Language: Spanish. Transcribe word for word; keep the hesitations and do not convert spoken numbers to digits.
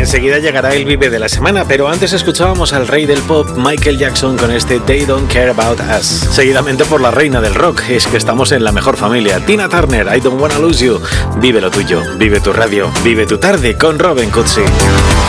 Enseguida llegará el Vive de la semana, pero antes escuchábamos al rey del pop, Michael Jackson, con este They Don't Care About Us. Seguidamente por la reina del rock, es que estamos en la mejor familia, Tina Turner, I Don't Wanna Lose You. Vive lo tuyo, vive tu radio, vive tu tarde con Robin Cutsi.